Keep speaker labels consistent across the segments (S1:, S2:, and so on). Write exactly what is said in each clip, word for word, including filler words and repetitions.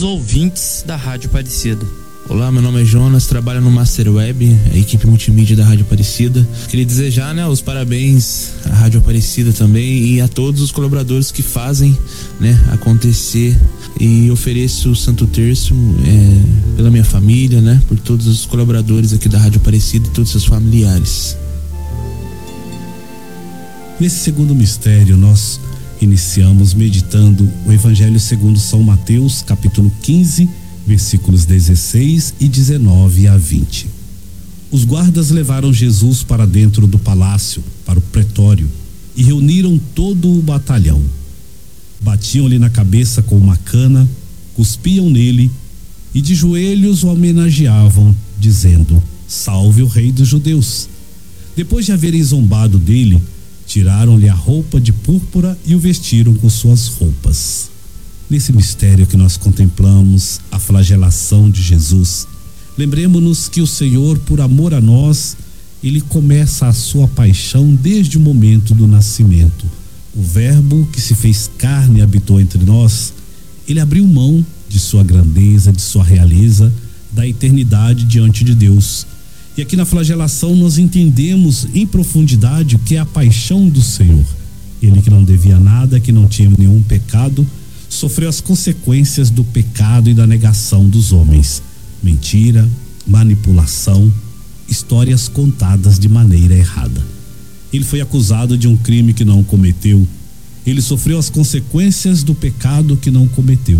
S1: ouvintes da Rádio Aparecida.
S2: Olá, meu nome é Jonas, trabalho no Master Web, a equipe multimídia da Rádio Aparecida. Queria desejar, né, os parabéns à Rádio Aparecida também e a todos os colaboradores que fazem, né, acontecer, e ofereço o Santo Terço é, pela minha família, né, por todos os colaboradores aqui da Rádio Aparecida e todos os seus familiares.
S3: Nesse segundo mistério, nós iniciamos meditando o Evangelho segundo São Mateus, capítulo quinze, versículos dezesseis e dezenove a vinte. Os guardas levaram Jesus para dentro do palácio, para o pretório, e reuniram todo o batalhão. Batiam-lhe na cabeça com uma cana, cuspiam nele e de joelhos o homenageavam, dizendo: Salve o Rei dos Judeus. Depois de haverem zombado dele, tiraram-lhe a roupa de púrpura e o vestiram com suas roupas. Nesse mistério que nós contemplamos a flagelação de Jesus, lembremos-nos que o Senhor, por amor a nós, ele começa a sua paixão desde o momento do nascimento. O Verbo que se fez carne e habitou entre nós, ele abriu mão de sua grandeza, de sua realeza, da eternidade diante de Deus. E aqui na flagelação nós entendemos em profundidade o que é a paixão do Senhor. Ele que não devia nada, que não tinha nenhum pecado, sofreu as consequências do pecado e da negação dos homens. Mentira, manipulação, histórias contadas de maneira errada. Ele foi acusado de um crime que não cometeu. Ele sofreu as consequências do pecado que não cometeu.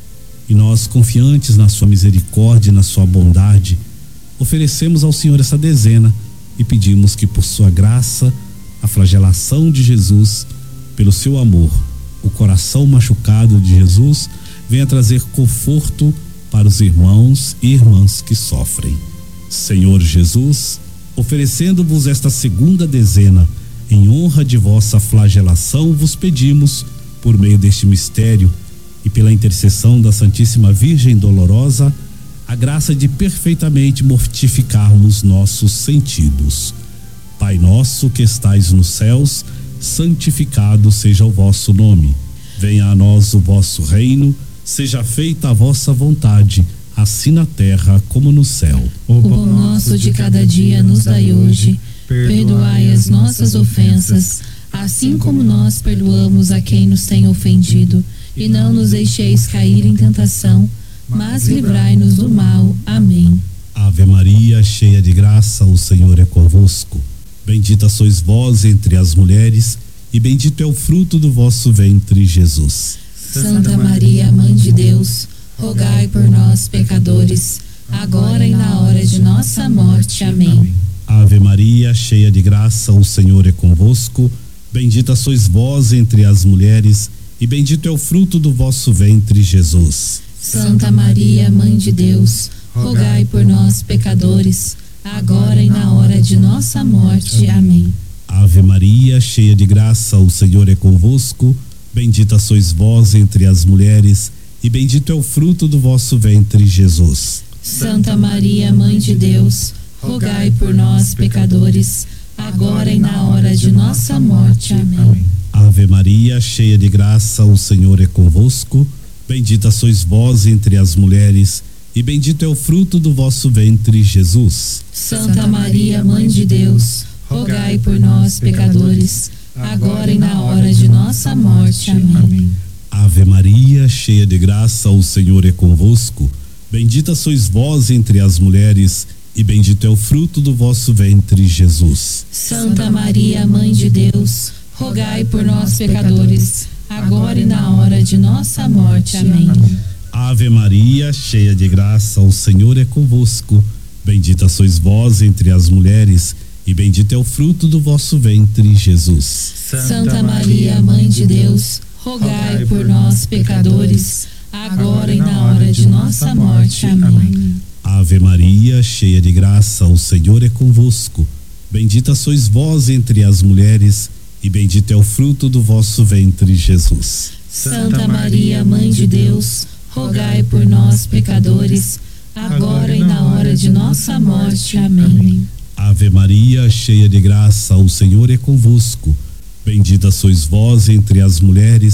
S3: E nós, confiantes na sua misericórdia e na sua bondade, oferecemos ao Senhor essa dezena e pedimos que, por sua graça, a flagelação de Jesus, pelo seu amor, o coração machucado de Jesus, venha trazer conforto para os irmãos e irmãs que sofrem. Senhor Jesus, oferecendo-vos esta segunda dezena em honra de vossa flagelação, vos pedimos, por meio deste mistério e pela intercessão da Santíssima Virgem Dolorosa, a graça de perfeitamente mortificarmos nossos sentidos. Pai nosso que estais nos céus, santificado seja o vosso nome. Venha a nós o vosso reino, seja feita a vossa vontade, assim na terra como no céu.
S4: O pão nosso de cada dia nos dai hoje. Perdoai as nossas ofensas, assim como nós perdoamos a quem nos tem ofendido. E não nos deixeis cair em tentação, mas livrai-nos do mal. Amém.
S3: Ave Maria, cheia de graça, o Senhor é convosco. Bendita sois vós entre as mulheres, e bendito é o fruto do vosso ventre, Jesus.
S4: Santa Maria, Mãe de Deus, rogai por nós, pecadores, agora e na hora de nossa morte. Amém.
S3: Ave Maria, cheia de graça, o Senhor é convosco. Bendita sois vós entre as mulheres, e bendito é o fruto do vosso ventre, Jesus.
S4: Santa Maria, Mãe de Deus, rogai por nós, pecadores, agora e na hora de nossa morte. Amém.
S3: Ave Maria, cheia de graça, o Senhor é convosco. Bendita sois vós entre as mulheres, e bendito é o fruto do vosso ventre, Jesus.
S4: Santa Maria, Mãe de Deus, rogai por nós, pecadores, agora e na hora de nossa morte. Amém.
S3: Ave Maria, cheia de graça, o Senhor é convosco. Bendita sois vós entre as mulheres, e bendito é o fruto do vosso ventre, Jesus.
S4: Santa Maria, Mãe de Deus, rogai por nós, pecadores, agora e na hora de nossa morte. Amém.
S3: Ave Maria, cheia de graça, o Senhor é convosco. Bendita sois vós entre as mulheres, e bendito é o fruto do vosso ventre, Jesus.
S4: Santa Maria, Mãe de Deus, rogai por nós, pecadores, agora e na hora de nossa morte. Amém.
S3: Ave Maria, cheia de graça, o Senhor é convosco. Bendita sois vós entre as mulheres, e bendito é o fruto do vosso ventre, Jesus.
S4: Santa Maria, Mãe de Deus, rogai por nós, pecadores, agora e na hora de nossa morte. Amém.
S3: Ave Maria, cheia de graça, o Senhor é convosco. Bendita sois vós entre as mulheres, e bendito é o fruto do vosso ventre, Jesus.
S4: Santa Maria, Mãe de Deus, rogai por nós, pecadores, agora e na hora de nossa morte. Amém.
S3: Ave Maria, cheia de graça, o Senhor é convosco. Bendita sois vós entre as mulheres,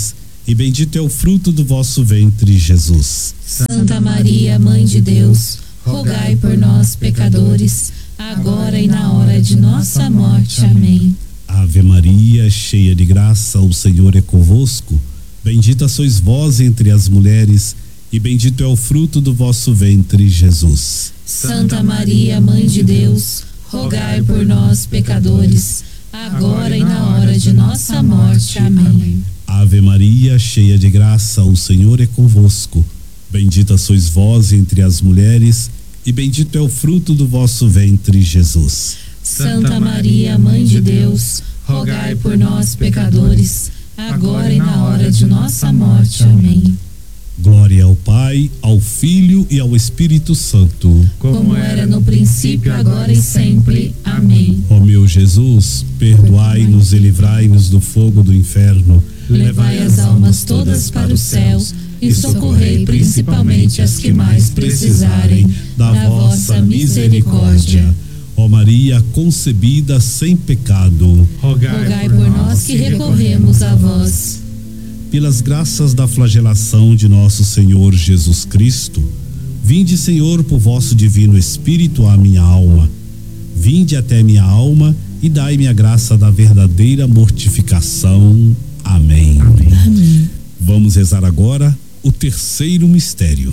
S3: e bendito é o fruto do vosso ventre, Jesus.
S4: Santa Maria, Mãe de Deus, rogai por nós, pecadores, agora e na hora de nossa morte. Amém.
S3: Ave Maria, cheia de graça, o Senhor é convosco. Bendita sois vós entre as mulheres, e bendito é o fruto do vosso ventre, Jesus.
S4: Santa Maria, Mãe de Deus, rogai por nós, pecadores, agora e na hora de nossa morte. Amém.
S3: Ave Maria, cheia de graça, o Senhor é convosco. Bendita sois vós entre as mulheres, e bendito é o fruto do vosso ventre, Jesus.
S4: Santa Maria, Mãe de Deus, rogai por nós, pecadores, agora e na hora de nossa morte. Amém.
S3: Glória ao Pai, ao Filho e ao Espírito Santo,
S4: como era no princípio, agora e sempre. Amém.
S3: Ó meu Jesus, perdoai-nos e livrai-nos do fogo do inferno.
S4: Levai as almas todas para os céus e socorrei principalmente as que mais precisarem da vossa misericórdia.
S3: Ó Maria concebida sem pecado,
S4: rogai por nós que recorremos a vós.
S3: Pelas graças da flagelação de nosso Senhor Jesus Cristo, vinde, Senhor, por vosso divino Espírito à minha alma. Vinde até minha alma e dai-me a graça da verdadeira mortificação. Amém.
S4: Amém. Amém.
S3: Vamos rezar agora o terceiro mistério.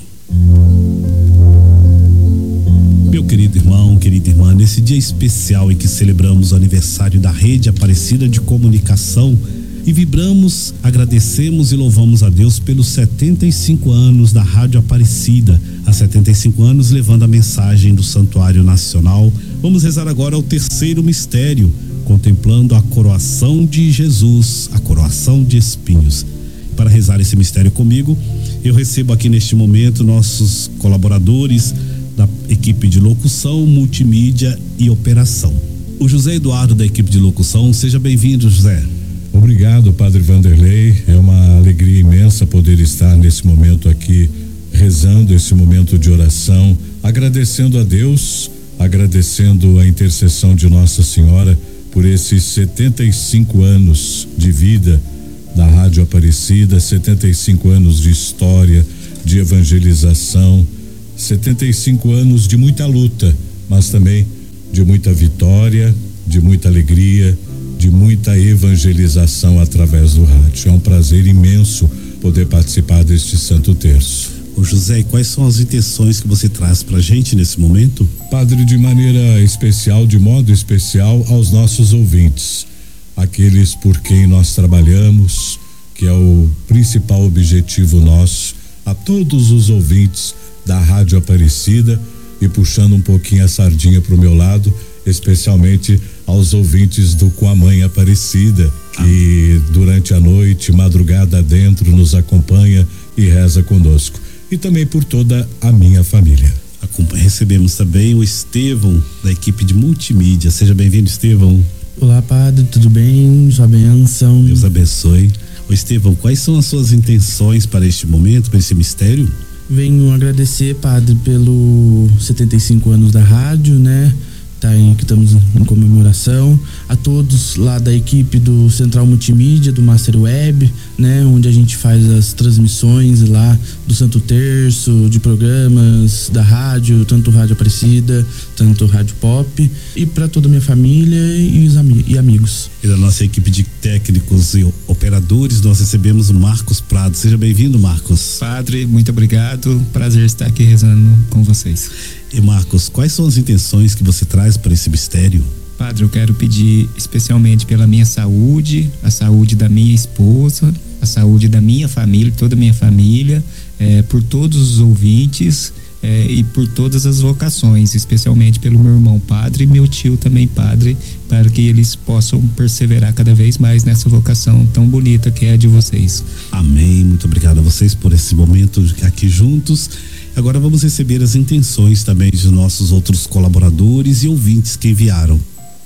S3: Meu querido irmão, querida irmã, nesse dia especial em que celebramos o aniversário da Rede Aparecida de Comunicação, e vibramos, agradecemos e louvamos a Deus pelos setenta e cinco anos da Rádio Aparecida, há setenta e cinco anos levando a mensagem do Santuário Nacional. Vamos rezar agora o terceiro mistério, contemplando a coroação de Jesus, a coroação de espinhos. Para rezar esse mistério comigo, eu recebo aqui neste momento nossos colaboradores da equipe de locução, multimídia e operação. O José Eduardo da equipe de locução, seja bem-vindo, José.
S5: Obrigado, Padre Vanderlei. É uma alegria imensa poder estar nesse momento aqui, rezando esse momento de oração, agradecendo a Deus, agradecendo a intercessão de Nossa Senhora por esses setenta e cinco anos de vida da Rádio Aparecida, setenta e cinco anos de história, de evangelização, setenta e cinco anos de muita luta, mas também de muita vitória, de muita alegria, de muita evangelização através do rádio. É um prazer imenso poder participar deste Santo Terço.
S3: Ô José, quais são as intenções que você traz pra gente nesse momento?
S5: Padre, de maneira especial, de modo especial, aos nossos ouvintes, aqueles por quem nós trabalhamos, que é o principal objetivo nosso, a todos os ouvintes da Rádio Aparecida, e puxando um pouquinho a sardinha pro meu lado, especialmente aos ouvintes do Com a Mãe Aparecida, que durante a noite, madrugada dentro, nos acompanha e reza conosco. E também por toda a minha família.
S3: Recebemos também o Estevão, da equipe de multimídia. Seja bem-vindo, Estevão.
S6: Olá, Padre, tudo bem? Sua bênção.
S3: Deus abençoe. Ô Estevão, quais são as suas intenções para este momento, para esse mistério?
S6: Venho agradecer, Padre, pelo setenta e cinco anos da rádio, né? Tá em, que estamos em comemoração, a todos lá da equipe do Central Multimídia, do Master Web, né, onde a gente faz as transmissões lá do Santo Terço, de programas da rádio, tanto Rádio Aparecida, tanto Rádio Pop, e para toda a minha família e os ami- e amigos.
S3: E da nossa equipe de técnicos e operadores, nós recebemos o Marcos Prado. Seja bem-vindo, Marcos.
S1: Padre, muito obrigado, prazer estar aqui rezando com vocês.
S3: E Marcos, quais são as intenções que você traz para esse mistério?
S1: Padre, eu quero pedir especialmente pela minha saúde, a saúde da minha esposa, a saúde da minha família, toda a minha família, eh, por todos os ouvintes eh, e por todas as vocações, especialmente pelo meu irmão padre e meu tio também padre, para que eles possam perseverar cada vez mais nessa vocação tão bonita que é a de vocês.
S3: Amém, muito obrigado a vocês por esse momento aqui juntos. Agora vamos receber as intenções também de nossos outros colaboradores e ouvintes que enviaram.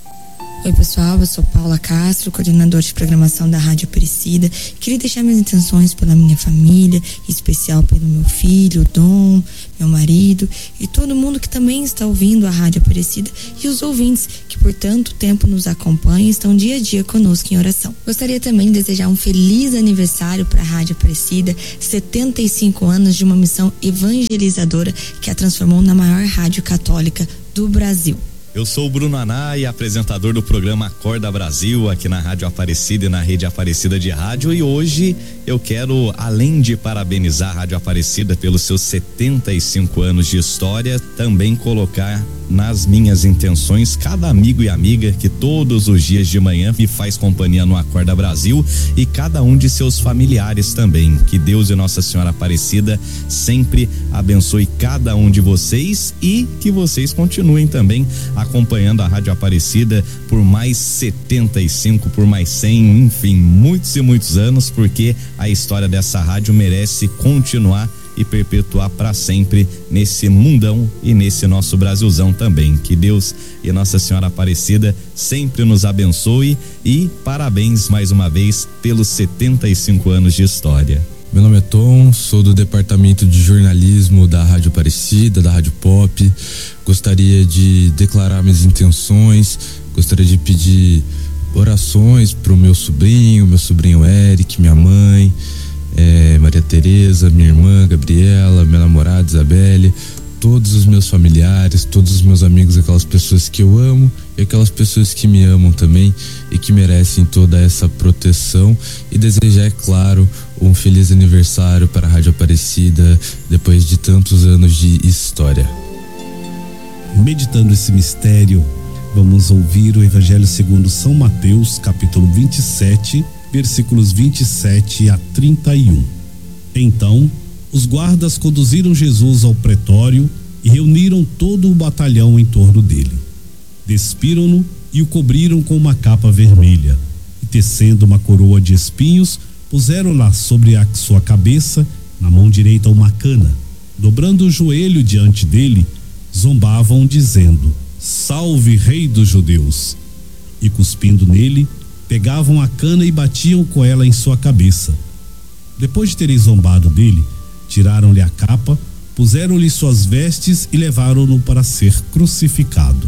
S7: Oi pessoal, eu sou Paula Castro, coordenadora de programação da Rádio Aparecida. Queria deixar minhas intenções pela minha família, em especial pelo meu filho, Dom, meu marido e todo mundo que também está ouvindo a Rádio Aparecida e os ouvintes que que por tanto tempo nos acompanham e estão dia a dia conosco em oração. Gostaria também de desejar um feliz aniversário para a Rádio Aparecida, setenta e cinco anos de uma missão evangelizadora que a transformou na maior rádio católica do Brasil.
S8: Eu sou o Bruno Anai, apresentador do programa Acorda Brasil, aqui na Rádio Aparecida e na Rede Aparecida de Rádio, e hoje eu quero, além de parabenizar a Rádio Aparecida pelos seus setenta e cinco anos de história, também colocar nas minhas intenções cada amigo e amiga que todos os dias de manhã me faz companhia no Acorda Brasil e cada um de seus familiares também. Que Deus e Nossa Senhora Aparecida sempre abençoe cada um de vocês e que vocês continuem também acompanhando a Rádio Aparecida por mais setenta e cinco, por mais cem, enfim, muitos e muitos anos, porque a história dessa rádio merece continuar e perpetuar para sempre nesse mundão e nesse nosso Brasilzão também. Que Deus e Nossa Senhora Aparecida sempre nos abençoe e parabéns mais uma vez pelos setenta e cinco anos de história.
S9: Meu nome é Tom, sou do departamento de jornalismo da Rádio Aparecida, da Rádio Pop. Gostaria de declarar minhas intenções, gostaria de pedir orações pro meu sobrinho, meu sobrinho Eric, minha mãe, é, Maria Tereza, minha irmã Gabriela, minha namorada Isabelle, todos os meus familiares, todos os meus amigos, aquelas pessoas que eu amo e aquelas pessoas que me amam também e que merecem toda essa proteção, e desejar, é claro, um feliz aniversário para a Rádio Aparecida depois de tantos anos de história.
S3: Meditando esse mistério, vamos ouvir o Evangelho segundo São Mateus, capítulo vinte e sete, versículos vinte e sete a trinta e um. Então, os guardas conduziram Jesus ao pretório e reuniram todo o batalhão em torno dele. Despiram-no e o cobriram com uma capa vermelha, e tecendo uma coroa de espinhos, puseram-la sobre a sua cabeça, na mão direita uma cana. Dobrando o joelho diante dele, zombavam dizendo: Salve, Rei dos Judeus! E cuspindo nele, pegavam a cana e batiam com ela em sua cabeça. Depois de terem zombado dele, tiraram-lhe a capa, puseram-lhe suas vestes e levaram-no para ser crucificado.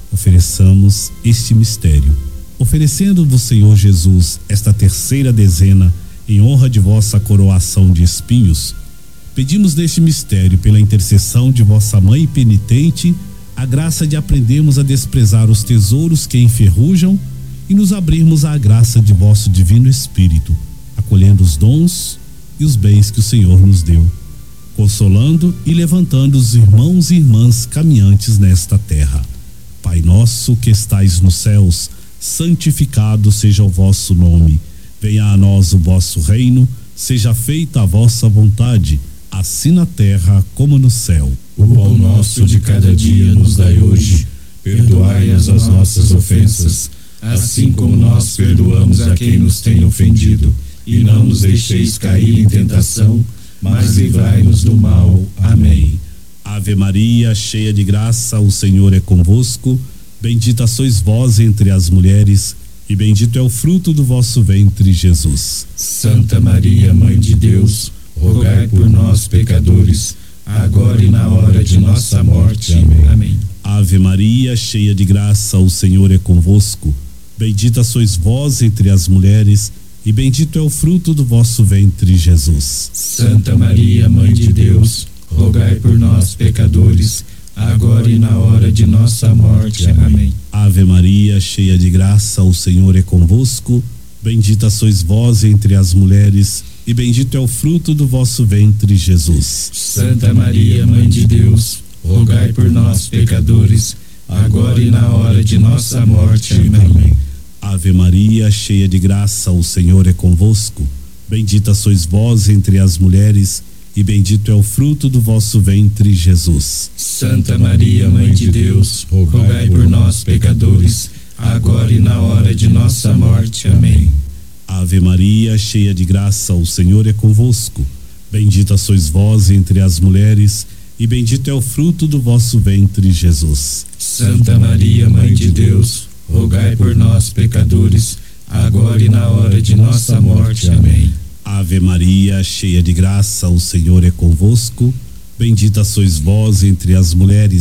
S3: Ofereçamos este mistério. Oferecendo-vos, Senhor Jesus, esta terceira dezena em honra de vossa coroação de espinhos, pedimos neste mistério, pela intercessão de vossa mãe penitente, a graça de aprendermos a desprezar os tesouros que enferrujam e nos abrirmos à graça de vosso divino Espírito, acolhendo os dons e os bens que o Senhor nos deu, consolando e levantando os irmãos e irmãs caminhantes nesta terra. Pai nosso que estais nos céus, santificado seja o vosso nome. Venha a nós o vosso reino, seja feita a vossa vontade, assim na terra como no céu.
S5: O pão nosso de cada dia nos dai hoje. Perdoai-as as nossas ofensas, assim como nós perdoamos a quem nos tem ofendido. E não nos deixeis cair em tentação, mas livrai-nos do mal. Amém.
S3: Ave Maria, cheia de graça, o Senhor é convosco. Bendita sois vós entre as mulheres, e bendito é o fruto do vosso ventre, Jesus.
S5: Santa Maria, Mãe de Deus, rogai por nós, pecadores, agora e na hora de nossa morte. Amém. Amém.
S3: Ave Maria, cheia de graça, o Senhor é convosco. Bendita sois vós entre as mulheres, e bendito é o fruto do vosso ventre, Jesus.
S5: Santa Maria, Mãe de Deus, rogai por nós, pecadores, agora e na hora de nossa morte. Amém.
S3: Ave Maria, cheia de graça, o Senhor é convosco. Bendita sois vós entre as mulheres, e bendito é o fruto do vosso ventre, Jesus.
S5: Santa Maria, Mãe de Deus, rogai por nós, pecadores, agora e na hora de nossa morte. Amém.
S3: Ave Maria, cheia de graça, o Senhor é convosco. Bendita sois vós entre as mulheres, e bendito é o fruto do vosso ventre, Jesus.
S5: Santa Maria, Mãe de Deus, rogai por nós, pecadores, agora e na hora de nossa morte. Amém.
S3: Ave Maria, cheia de graça, o Senhor é convosco. Bendita sois vós entre as mulheres, e bendito é o fruto do vosso ventre, Jesus.
S5: Santa Maria, Mãe de Deus, rogai por nós, pecadores, agora e na hora de nossa morte. Amém.
S3: Ave Maria, cheia de graça, o Senhor é convosco. Bendita sois vós entre as mulheres,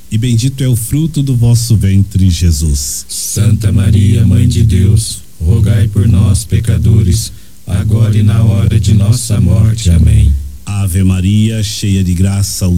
S3: e bendito é o fruto do vosso ventre, Jesus.
S1: Santa Maria, Mãe de Deus, rogai por nós, pecadores, agora e na hora de nossa morte. Amém.
S3: Ave Maria, cheia de graça, o